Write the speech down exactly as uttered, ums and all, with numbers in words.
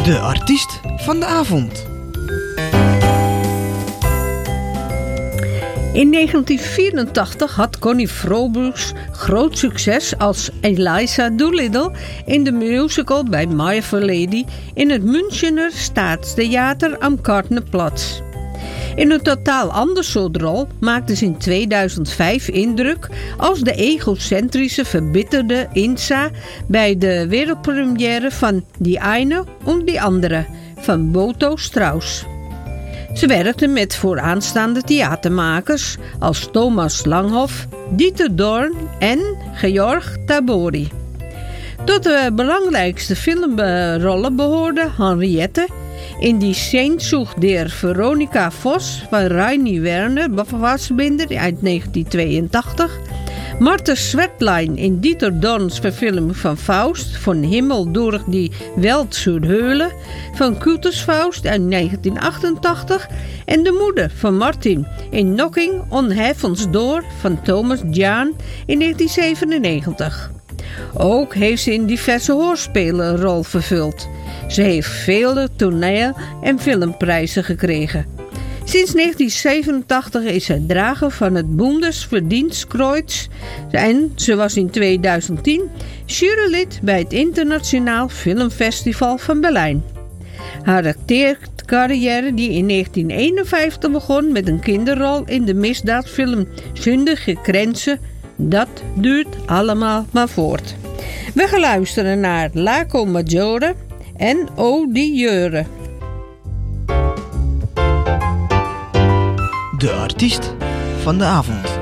De artiest van de avond. In negentien vierentachtig had Connie Frobus groot succes als Eliza Doolittle in de musical bij My Fair Lady in het Münchener Staatstheater am Kartnerplatz. In een totaal ander soort rol maakte ze in tweeduizend vijf indruk als de egocentrische verbitterde Insa bij de wereldpremière van Die eine und die andere van Boto Strauss. Ze werkte met vooraanstaande theatermakers als Thomas Langhoff, Dieter Dorn en Georg Tabori. Tot de belangrijkste filmrollen behoorde Henriette in Die Sehnsucht der Veronica Voss van Rainer Werner Fassbinder uit negentien tweeëntachtig, Martha Swettlein in Dieter Dorns verfilming van Faust, Von Himmel durch die Welt zur Höhle van Kultusfaust uit negentien achtentachtig en de moeder van Martin in Knocking on Heaven's Door van Thomas Jahn in negentien zevenennegentig. Ook heeft ze in diverse hoorspelen een rol vervuld. Ze heeft vele toneel- en filmprijzen gekregen. Sinds negentien zevenentachtig is zij drager van het Bundesverdienstkreuz en ze was in tweeduizend tien jurylid bij het Internationaal Filmfestival van Berlijn. Haar acteercarrière, die in negentien eenenvijftig begon met een kinderrol in de misdaadfilm Zündige Grenzen, dat duurt allemaal maar voort. We gaan luisteren naar Lago Maggiore en O di Jeure. De artiest van de avond.